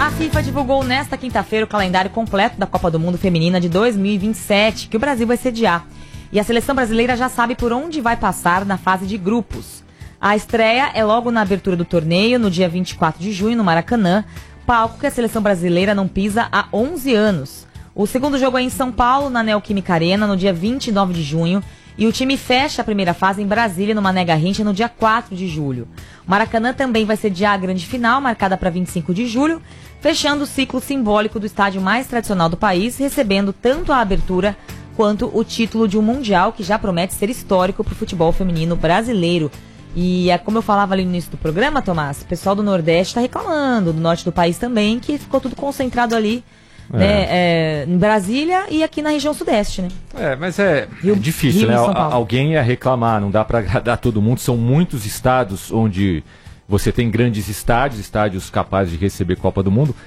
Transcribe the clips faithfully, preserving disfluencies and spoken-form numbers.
A FIFA divulgou nesta quinta-feira o calendário completo da Copa do Mundo Feminina de dois mil e vinte e sete, que o Brasil vai sediar. E a seleção brasileira já sabe por onde vai passar na fase de grupos. A estreia é logo na abertura do torneio, no dia vinte e quatro de junho, no Maracanã, palco que a seleção brasileira não pisa há onze anos. O segundo jogo é em São Paulo, na Neoquímica Arena, no dia vinte e nove de junho. E o time fecha a primeira fase em Brasília, no Mané Garrincha, no dia quatro de julho. O Maracanã também vai sediar a grande final, marcada para vinte e cinco de julho, fechando o ciclo simbólico do estádio mais tradicional do país, recebendo tanto a abertura quanto o título de um Mundial, que já promete ser histórico para o futebol feminino brasileiro. E é como eu falava ali no início do programa, Tomás, o pessoal do Nordeste está reclamando, do Norte do país também, que ficou tudo concentrado ali. É. Né, é, em Brasília e aqui na região sudeste, né? É, mas é, Rio, é difícil, Rio né? Al- Alguém ia reclamar, não dá para agradar todo mundo. São muitos estados onde você tem grandes estádios, estádios capazes de receber Copa do Mundo.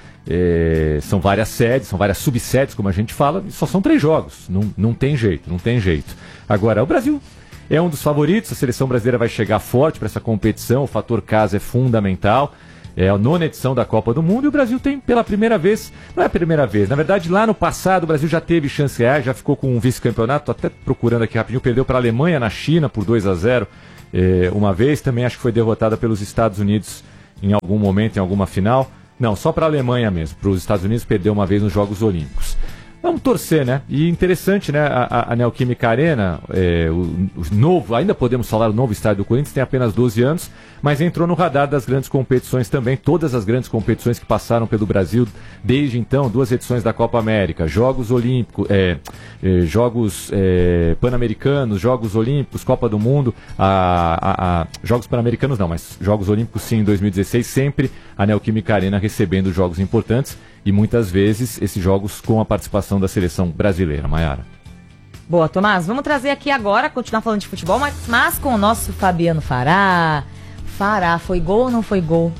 É, são várias sedes, são várias subsedes, como a gente fala, e só são três jogos. Não, não tem jeito, não tem jeito. Agora, o Brasil é um dos favoritos, a seleção brasileira vai chegar forte para essa competição, o fator casa é fundamental. É a nona edição da Copa do Mundo e o Brasil tem pela primeira vez, não é a primeira vez, na verdade lá no passado o Brasil já teve chance reais, já ficou com um vice-campeonato, tô até procurando aqui rapidinho, perdeu para a Alemanha na China por dois a zero é, uma vez, também acho que foi derrotada pelos Estados Unidos em algum momento, em alguma final, não, só para a Alemanha mesmo, para os Estados Unidos perdeu uma vez nos Jogos Olímpicos. Vamos torcer, né? E interessante, né? A, a, a Neoquímica Arena, é, o, o novo, ainda podemos falar o novo estádio do Corinthians, tem apenas doze anos, mas entrou no radar das grandes competições também, todas as grandes competições que passaram pelo Brasil desde então, duas edições da Copa América, Jogos Olímpicos, é, é, Jogos é, Pan-Americanos, Jogos Olímpicos, Copa do Mundo, a, a, a, Jogos Pan-Americanos não, mas Jogos Olímpicos sim, em dois mil e dezesseis, sempre a Neoquímica Arena recebendo jogos importantes. E muitas vezes esses jogos com a participação da seleção brasileira, Maiara. Boa, Tomás, vamos trazer aqui agora, continuar falando de futebol, mas, mas com o nosso Fabiano Fará. Fará, foi gol ou não foi gol?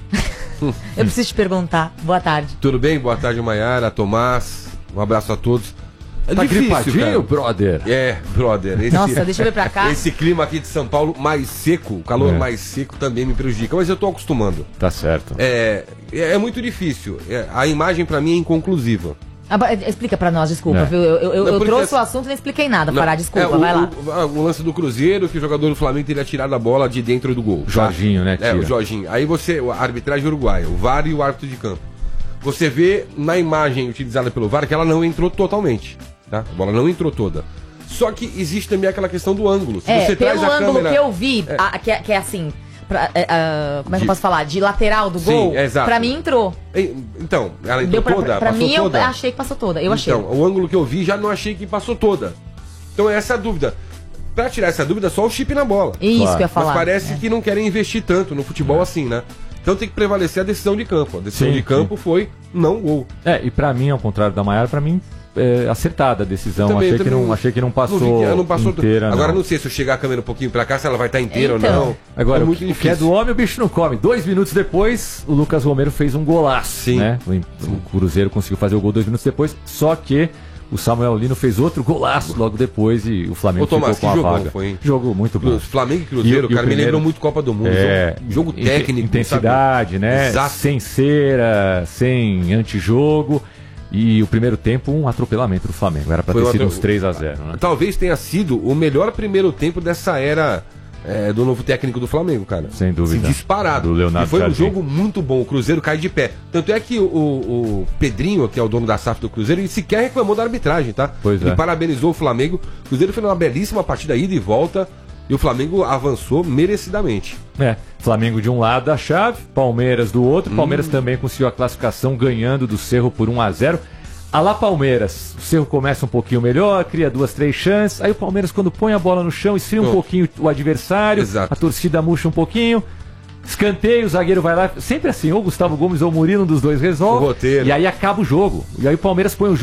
Eu preciso te perguntar. Boa tarde. Tudo bem? Boa tarde, Maiara, Tomás. Um abraço a todos. É tá difícil, gripadinho, cara. brother? É, brother. Esse, Nossa, deixa eu ver pra cá. Esse clima aqui de São Paulo mais seco, o calor É. mais seco também me prejudica, mas eu tô acostumando. Tá certo. É, é, é muito difícil. É, a imagem pra mim é inconclusiva. Ah, ba- explica pra nós, desculpa, É. viu? Eu, eu, eu, Não, eu porque trouxe o assim- assunto e não expliquei nada, Não, Fará, desculpa, é, o, vai lá. O, o lance do Cruzeiro, que o jogador do Flamengo teria tirado a bola de dentro do gol. tá? Jorginho, né, É, tira. o Jorginho. Aí você, a arbitragem uruguaia, o V A R e o árbitro de campo. Você vê na imagem utilizada pelo V A R que ela não entrou totalmente, tá? A bola não entrou toda. Só que existe também aquela questão do ângulo. Se É, você pelo traz a ângulo câmera... que eu vi, a- que, é, que é assim, pra, é, ah, como é que De- eu posso falar? De lateral do Sim, gol, é exato. pra mim entrou. Então, ela entrou Deu pra, toda? pra, pra Passou mim, toda? eu achei que passou toda, eu achei. Então, o ângulo que eu vi já não achei que passou toda. Então, essa é a dúvida. Pra tirar essa dúvida, só o chip na bola. Isso Claro. que eu ia falar. Mas parece é. que não querem investir tanto no futebol assim, né? Então tem que prevalecer a decisão de campo. A decisão Sim, de campo foi não gol. É, e pra mim, ao contrário da Maiara, pra mim, é acertada a decisão. Também, achei, também que não, achei que não passou, vi que ela não passou inteira, Agora não. não sei se eu chegar a câmera um pouquinho pra cá, se ela vai estar inteira Então. ou não. Agora, é o muito que, o difícil. que é do homem, o bicho não come. Dois minutos depois, o Lucas Romero fez um golaço. Sim. Né? O, o Cruzeiro conseguiu fazer o gol dois minutos depois, só que o Samuel Lino fez outro golaço logo depois e o Flamengo Ô, Tomás, ficou com que a jogão vaga. foi, hein? Jogo muito bom. Cru- Flamengo e Cruzeiro, E o- e o cara, me primeiro- lembrou muito Copa do Mundo. É, jogo, jogo in- técnico. intensidade, sabe? né? Exato. Sem cera, sem antijogo. E o primeiro tempo, um atropelamento do Flamengo. Era pra Foi ter um sido atro- uns três a zero, né? Talvez tenha sido o melhor primeiro tempo dessa era é, do novo técnico do Flamengo, cara. Sem dúvida. Assim, disparado. Do Leonardo e foi um Jardim. jogo muito bom. O Cruzeiro cai de pé. Tanto é que o, o Pedrinho, que é o dono da S A F do Cruzeiro, ele sequer reclamou da arbitragem, tá? Pois ele é. parabenizou o Flamengo. O Cruzeiro fez uma belíssima partida ida e volta. E o Flamengo avançou merecidamente. É, Flamengo de um lado da chave, Palmeiras do outro. Palmeiras Hum. também conseguiu a classificação ganhando do Cerro por um a zero. A lá Palmeiras, o Cerro começa um pouquinho melhor, cria duas, três chances. Aí o Palmeiras, quando põe a bola no chão, esfria um Pronto. pouquinho o adversário. Exato. A torcida murcha um pouquinho. Escanteio, o zagueiro vai lá. Sempre assim, ou Gustavo Gomes ou Murilo, um dos dois resolve. O roteiro. E aí acaba o jogo. E aí o Palmeiras põe o jogo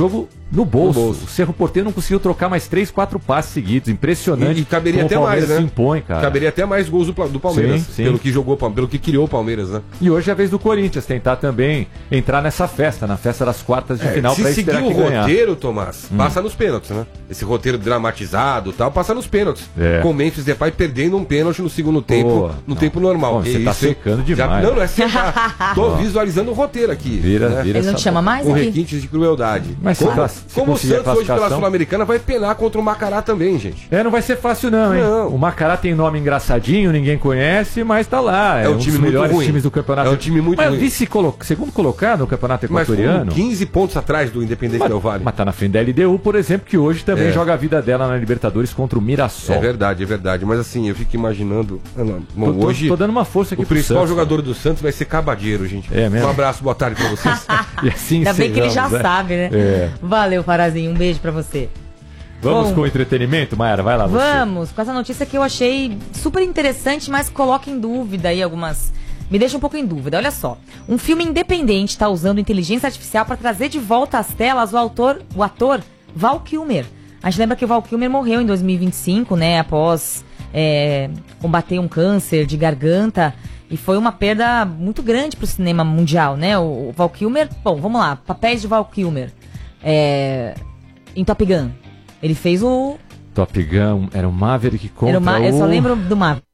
no bolso. No bolso. O Cerro Porteño não conseguiu trocar mais três, quatro passes seguidos. Impressionante. E, e caberia como até o Palmeiras mais, né? se impõe, cara. Caberia até mais gols do, do Palmeiras, Sim, sim. pelo que jogou, pelo que criou o Palmeiras, né? E hoje é a vez do Corinthians tentar também entrar nessa festa, na festa das quartas de É, final, se pra seguir esperar o que ganhar. roteiro, Tomás, Hum. passa nos pênaltis, né? Esse roteiro dramatizado e tal, passa nos pênaltis. É. Com o Memphis Depay perdendo um pênalti no segundo tempo, Pô, no não. tempo normal. Pô, você Que tá isso, hein? secando Já- demais. Não, não é secar. Tô visualizando o roteiro aqui. Vira, né? vira Ele não essa te chama mais Com aqui? requintes de crueldade. Mas se como class- se como o conseguir a Santos hoje pela classificação- Sul-Americana vai penar contra o Macará também, gente. É, não vai ser fácil não, hein? Não. O Macará tem nome engraçadinho, ninguém conhece, mas tá lá. É, É um um time dos muito melhores ruim. times do campeonato. É um time muito mas ruim. vice colo... segundo colocado no campeonato Mas equatoriano. com quinze pontos atrás do Independente Mas, Del Valle. mas tá na frente da L D U, por exemplo, que hoje também É. joga a vida dela na Libertadores contra o Mirassol. É verdade, é verdade. Mas assim, eu fico imaginando. Ah, não. Bom, Tô, tô- hoje tô dando uma força aqui o pro principal Santos, jogador do Santos vai ser Cabadeiro, gente. É mesmo? Um abraço, boa tarde pra vocês. cara. E assim Ainda bem que ele já encerramos, né? sabe, né? É. Valeu, Farazinho. Um beijo pra você. Vamos Bom, com o entretenimento, Mayara? Vai lá, você. Vamos, com essa notícia que eu achei super interessante, mas coloca em dúvida aí algumas... Me deixa um pouco em dúvida. Olha só. Um filme independente está usando inteligência artificial para trazer de volta às telas o, autor, o ator Val Kilmer. A gente lembra que o Val Kilmer morreu em dois mil e vinte e cinco, né? Após é, combater um câncer de garganta. E foi uma perda muito grande para o cinema mundial, né? O, o Val Kilmer... Bom, vamos lá. Papéis de Val Kilmer. É, em Top Gun. Ele fez o... Top Gun, era o Maverick contra Era o Ma- o... Eu só lembro do Maverick.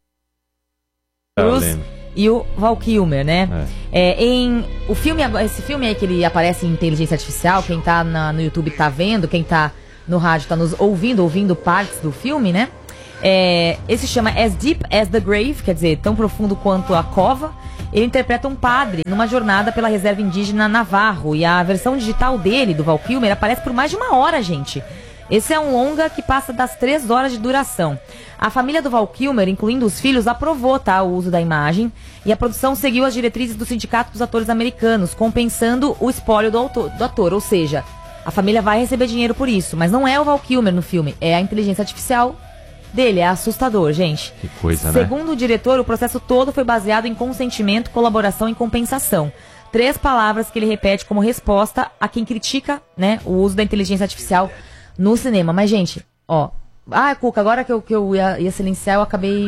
Eu Cruz lembro. e o Val Kilmer, né? É, em o filme, agora- esse filme aí que ele aparece em inteligência artificial, quem tá na- no YouTube tá vendo, quem tá no rádio tá nos ouvindo, ouvindo partes do filme, né? É, esse chama As Deep as the Grave, quer dizer, tão profundo quanto a cova. Ele interpreta um padre numa jornada pela reserva indígena Navarro, e a versão digital dele, do Val Kilmer, aparece por mais de uma hora, gente. Esse é um longa que passa das três horas de duração. A família do Val Kilmer, incluindo os filhos, aprovou, tá, o uso da imagem, e a produção seguiu as diretrizes do Sindicato dos Atores Americanos, compensando o espólio do, autor, do ator. Ou seja, a família vai receber dinheiro por isso, mas não é o Val Kilmer no filme, é a inteligência artificial dele. É assustador, gente. Que coisa, né? Segundo o diretor, o processo todo foi baseado em consentimento, colaboração e compensação. Três palavras que ele repete como resposta a quem critica, né, o uso da inteligência artificial no cinema. Mas, gente, ó... Ah, Cuca, agora que eu, que eu ia, ia silenciar, eu acabei...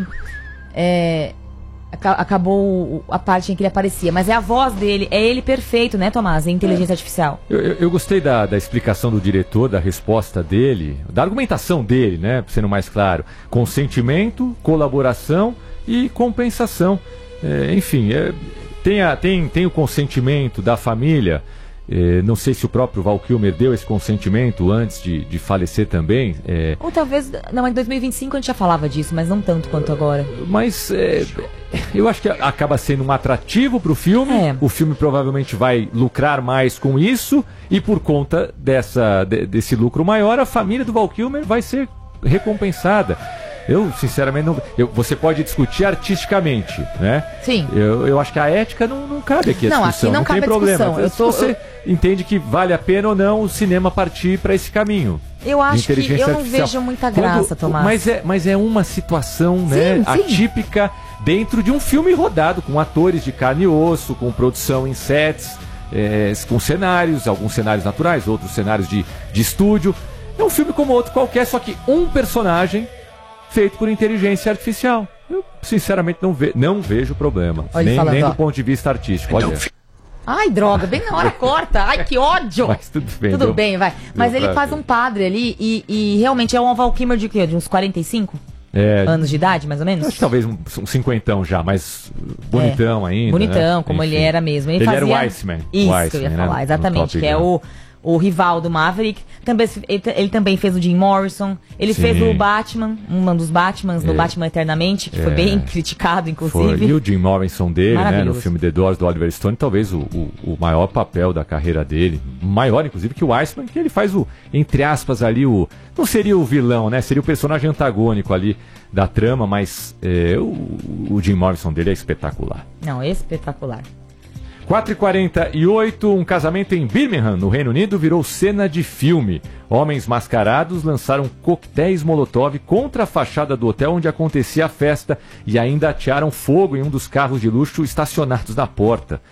É, aca- acabou o- a parte em que ele aparecia. Mas é a voz dele, é ele perfeito, né, Tomás? É inteligência artificial. Eu, eu- eu gostei da, da explicação do diretor, da resposta dele, da argumentação dele, né? Sendo mais claro. Consentimento, colaboração e compensação. É, enfim, é, tem, a- tem, tem o consentimento da família. É, não sei se o próprio Val Kilmer deu esse consentimento antes de, de falecer também. É, Ou talvez... Não, em dois mil e vinte e cinco a gente já falava disso, mas não tanto quanto agora. Mas é, eu acho que acaba sendo um atrativo para o filme. É. O filme provavelmente vai lucrar mais com isso. E por conta dessa, de- desse lucro maior, a família do Val Kilmer vai ser recompensada. Eu, sinceramente, não. Eu, você pode discutir artisticamente, né? Sim. Eu, eu acho que a ética não, não cabe aqui a Não, discussão. aqui não tem cabe a problema. discussão. Eu Se tô- você entende que vale a pena ou não o cinema partir para esse caminho. Eu de acho que inteligência eu não artificial. vejo muita Quando- graça, Tomás. Mas é, mas é uma situação, né, Sim, sim. atípica dentro de um filme rodado, com atores de carne e osso, com produção em sets, é, com cenários, alguns cenários naturais, outros cenários de, de estúdio. É um filme como outro qualquer, só que um personagem feito por inteligência artificial. Eu, sinceramente, não, ve não vejo problema. Olha ele nem falando, nem ó. do ponto de vista artístico. Olha. Ai, droga, bem na hora corta. Ai, que ódio. Mas tudo bem. Tudo deu- bem, vai. Mas deu ele pra faz ver. um padre ali e, e realmente é um Val Kilmer de quê? De uns quarenta e cinco É, anos de idade, mais ou menos? acho que talvez um, um cinquentão já, mas bonitão ainda. Bonitão, né? como ele Enfim. era mesmo. Ele, Ele fazia... era o Iceman. Isso o que eu ia Iceman, né? falar, No exatamente. Top Que é Gun. o, o rival do Maverick. Também, ele, ele também fez o Jim Morrison. Ele Sim. fez o Batman, um dos Batmans, no É. Batman Eternamente, que foi É. bem criticado, Foi. inclusive. E o Jim Morrison dele, né, no Maravilhoso. filme The Doors do Oliver Stone, talvez o, o, o maior papel da carreira dele. Maior, inclusive, que o Iceman, que ele faz o, entre aspas, ali o... Não seria o vilão, né? Seria o personagem antagônico ali da trama, mas é, o, o Jim Morrison dele é espetacular. Não, espetacular. quatro e quarenta e oito, um casamento em Birmingham, no Reino Unido, virou cena de filme. Homens mascarados lançaram coquetéis Molotov contra a fachada do hotel onde acontecia a festa e ainda atearam fogo em um dos carros de luxo estacionados na porta.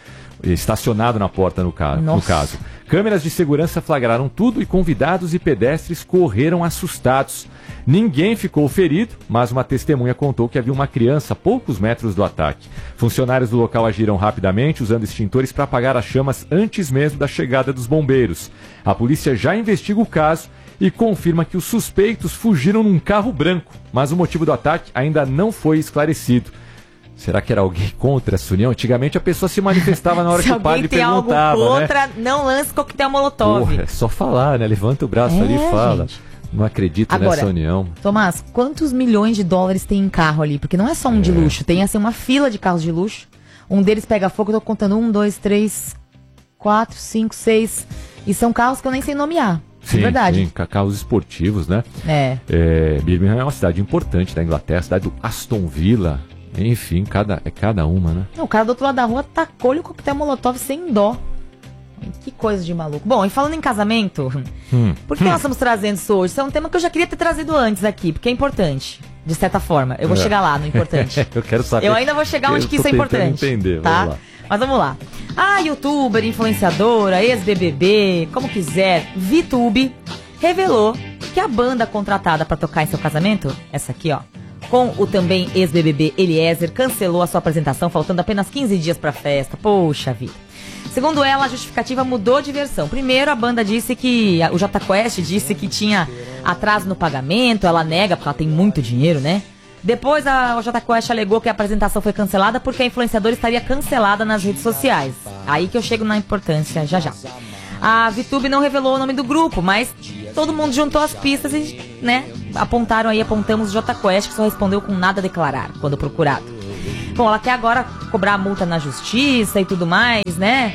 estacionado na porta no, ca no caso. Câmeras de segurança flagraram tudo e convidados e pedestres correram assustados. Ninguém ficou ferido, mas uma testemunha contou que havia uma criança a poucos metros do ataque. Funcionários do local agiram rapidamente, usando extintores para apagar as chamas antes mesmo da chegada dos bombeiros. A polícia já investiga o caso e confirma que os suspeitos fugiram num carro branco, mas o motivo do ataque ainda não foi esclarecido. Será que era alguém contra essa união? Antigamente a pessoa se manifestava na hora que o padre perguntava, algo contra, né? Não lance coquetel molotov. Porra, é só falar, né? Levanta o braço é, ali e fala. Gente. Não acredito Agora, nessa união. Tomás, quantos milhões de dólares tem em carro ali? Porque não é só um é. de luxo, tem assim uma fila de carros de luxo. Um deles pega fogo, eu tô contando um, dois, três, quatro, cinco, seis. E são carros que eu nem sei nomear. Sim, é verdade. Sim, carros esportivos, né? É. é. Birmingham é uma cidade importante da Inglaterra, cidade do Aston Villa. Enfim, cada, é cada uma, né? Não, o cara do outro lado da rua tacou-lhe o coquetel molotov sem dó. Que coisa de maluco. Bom, e falando em casamento, hum. por que hum. nós estamos trazendo isso hoje? Isso é um tema que eu já queria ter trazido antes aqui, porque é importante, de certa forma. Eu vou é. chegar lá no importante. Eu quero saber. Eu ainda vou chegar onde que isso é importante. Entender. Tá? Vamos lá. Mas vamos lá. A youtuber, influenciadora, ex-B B B, como quiser, VTube, revelou que a banda contratada para tocar em seu casamento, essa aqui, ó, com o também ex-B B B Eliezer, cancelou a sua apresentação, faltando apenas quinze dias para a festa. Poxa vida. Segundo ela, a justificativa mudou de versão. Primeiro, a banda disse que... O Jota Quest disse que tinha atraso no pagamento. Ela nega, porque ela tem muito dinheiro, né? Depois, a Jota Quest alegou que a apresentação foi cancelada porque a influenciadora estaria cancelada nas redes sociais. Aí que eu chego na importância, já já. A VTube não revelou o nome do grupo, mas todo mundo juntou as pistas e, né, apontaram aí, apontamos o Jota Quest, que só respondeu com nada a declarar, quando procurado. Bom, ela quer agora cobrar a multa na justiça e tudo mais, né?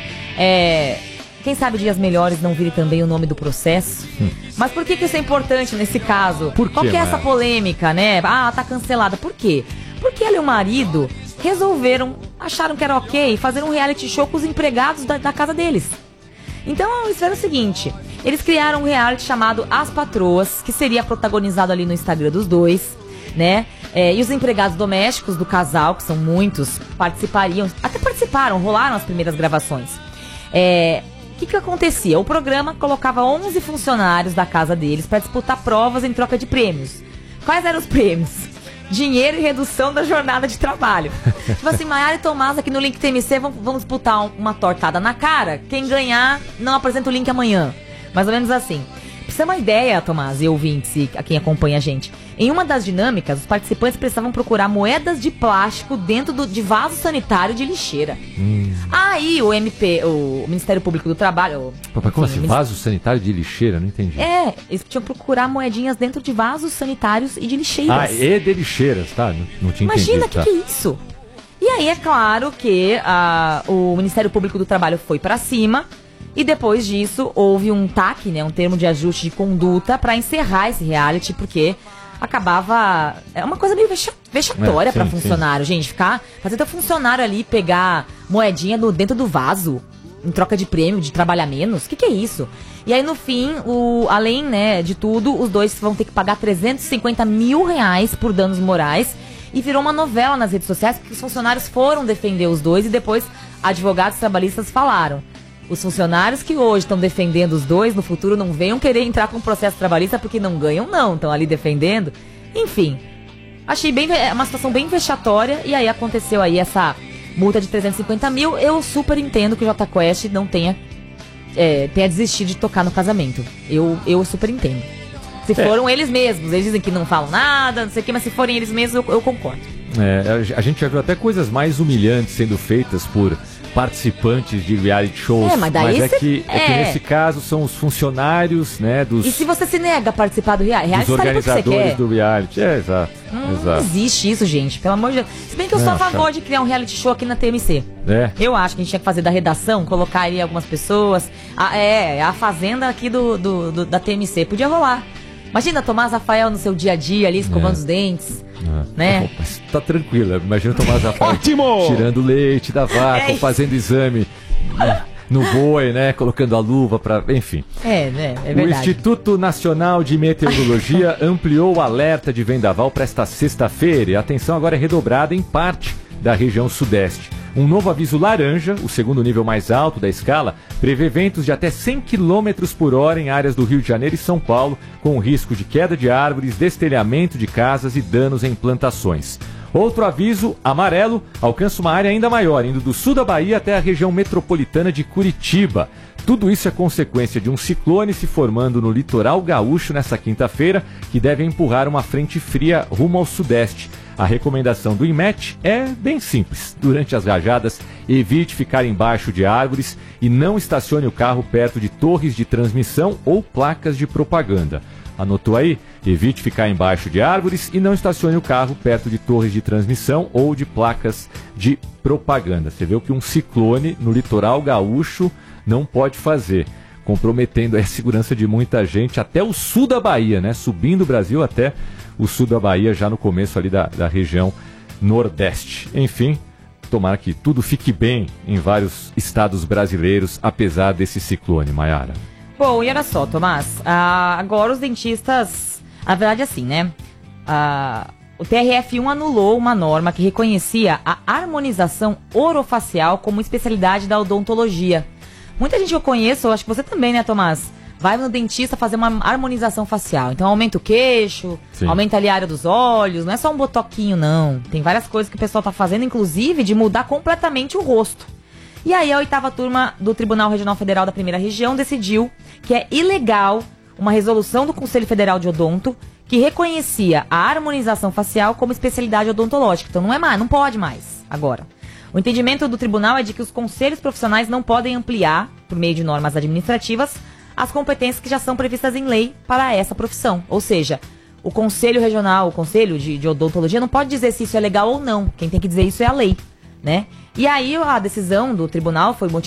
É, quem sabe dias melhores não vire também o nome do processo. Hum. Mas por que, que isso é importante nesse caso? Por quê, Qual que é essa Maia? polêmica, né? Ah, ela tá cancelada. Por quê? Porque ela e o marido resolveram, acharam que era ok fazer um reality show com os empregados da, da casa deles. Então, eles fizeram o seguinte, eles criaram um reality chamado As Patroas, que seria protagonizado ali no Instagram dos dois, né? É, e os empregados domésticos do casal, que são muitos, participariam, até participaram, rolaram as primeiras gravações. É, o que que acontecia? O programa colocava onze funcionários da casa deles para disputar provas em troca de prêmios. Quais eram os prêmios? Dinheiro e redução da jornada de trabalho. Tipo assim, Maiara e Tomás aqui no Link T M C vão, vão disputar um, uma tortada na cara. Quem ganhar não apresenta o link amanhã. Mais ou menos assim. Pra você ter uma ideia, Tomás e ouvintes, e a quem acompanha a gente, em uma das dinâmicas, os participantes precisavam procurar moedas de plástico dentro do, de vaso sanitário de lixeira. Hum. Aí o M P, o Ministério Público do Trabalho... Papai, como assim? Vaso sanitário de lixeira? Não entendi. É, eles tinham que procurar moedinhas dentro de vasos sanitários e de lixeiras. Ah, e de lixeiras, tá? Não, não tinha Imagina, entendido. Imagina, o tá? que, que é isso? E aí é claro que a, o Ministério Público do Trabalho foi pra cima... E depois disso, houve um T A C, né, um termo de ajuste de conduta, para encerrar esse reality, porque acabava... É uma coisa meio vexa, vexatória é, para funcionário, sim. Gente. Ficar fazendo o funcionário ali pegar moedinha no, dentro do vaso, em troca de prêmio, de trabalhar menos. O que, que é isso? E aí, no fim, o, além, né, de tudo, os dois vão ter que pagar trezentos e cinquenta mil reais por danos morais. E virou uma novela nas redes sociais, porque os funcionários foram defender os dois e depois advogados trabalhistas falaram. Os funcionários que hoje estão defendendo os dois, no futuro não venham querer entrar com um processo trabalhista porque não ganham, não. Estão ali defendendo. Enfim, achei bem, uma situação bem vexatória. E aí aconteceu aí essa multa de trezentos e cinquenta mil. Eu super entendo que o Jota Quest não tenha, é, tenha desistido de tocar no casamento. Eu, eu super entendo. Se é. foram eles mesmos, eles dizem que não falam nada, não sei o que, mas se forem eles mesmos, eu, eu concordo. É, a gente já viu até coisas mais humilhantes sendo feitas por participantes de reality shows, é, mas, daí mas é, cê, que, é. é que nesse caso são os funcionários, né, dos... E se você se nega a participar do reality, reality dos organizadores do reality, é, exato, hum, exato. Não existe isso, gente, pelo amor de Deus. Se bem que eu sou a favor de criar um reality show aqui na T M C. É. Eu acho que a gente tinha que fazer da redação, colocar ali algumas pessoas, a, é, a fazenda aqui do, do, do, da T M C, podia rolar. Imagina Tomás Rafael no seu dia a dia ali, escovando é. os dentes, é. né? Mas tá tranquilo, imagina Tomás Rafael Ótimo! tirando leite da vaca, é fazendo exame no boi, né? Colocando a luva para, enfim. É, né? É verdade. O Instituto Nacional de Meteorologia ampliou o alerta de vendaval para esta sexta-feira e a atenção agora é redobrada em parte da região sudeste. Um novo aviso laranja, o segundo nível mais alto da escala, prevê ventos de até cem quilômetros por hora em áreas do Rio de Janeiro e São Paulo, com risco de queda de árvores, destelhamento de casas e danos em plantações. Outro aviso, amarelo, alcança uma área ainda maior, indo do sul da Bahia até a região metropolitana de Curitiba. Tudo isso é consequência de um ciclone se formando no litoral gaúcho nessa quinta-feira, que deve empurrar uma frente fria rumo ao sudeste. A recomendação do INMET é bem simples. Durante as rajadas, evite ficar embaixo de árvores e não estacione o carro perto de torres de transmissão ou placas de propaganda. Anotou aí? Evite ficar embaixo de árvores e não estacione o carro perto de torres de transmissão ou de placas de propaganda. Você vê o que um ciclone no litoral gaúcho não pode fazer, comprometendo a segurança de muita gente até o sul da Bahia, né? Subindo o Brasil até o sul da Bahia, já no começo ali da, da região nordeste. Enfim, tomara que tudo fique bem em vários estados brasileiros, apesar desse ciclone, Maiara. Bom, e olha só, Tomás, ah, agora os dentistas, a verdade é assim, né? Ah, o T R F um anulou uma norma que reconhecia a harmonização orofacial como especialidade da odontologia. Muita gente que eu conheço, eu acho que você também, né, Tomás? Vai no dentista fazer uma harmonização facial. Então aumenta o queixo, Sim. aumenta ali a área dos olhos, não é só um botoquinho, não. Tem várias coisas que o pessoal tá fazendo, inclusive, de mudar completamente o rosto. E aí a oitava turma do Tribunal Regional Federal da Primeira Região decidiu que é ilegal uma resolução do Conselho Federal de Odonto que reconhecia a harmonização facial como especialidade odontológica. Então não é mais, não pode mais agora. O entendimento do tribunal é de que os conselhos profissionais não podem ampliar, por meio de normas administrativas, as competências que já são previstas em lei para essa profissão. Ou seja, o Conselho Regional, o Conselho de, de Odontologia não pode dizer se isso é legal ou não. Quem tem que dizer isso é a lei, né? E aí a decisão do tribunal foi motivada